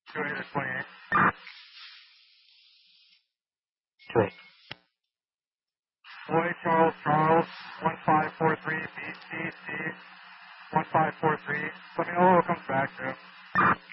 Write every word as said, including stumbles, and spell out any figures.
two eight or twenty-eight. two eight. Boy Charles Charles, one five four three, B C C, one five four three. Let me know who it comes back to.